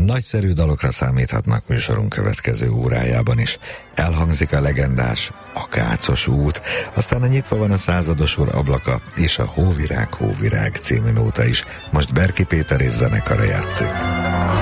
Nagyszerű dalokra számíthatnak műsorunk következő órájában is. Elhangzik a legendás A Kácos út, aztán a Nyitva van a százados úr ablaka, és a Hóvirág, Hóvirág című nóta is. Most Berki Péter és zenekara játszik.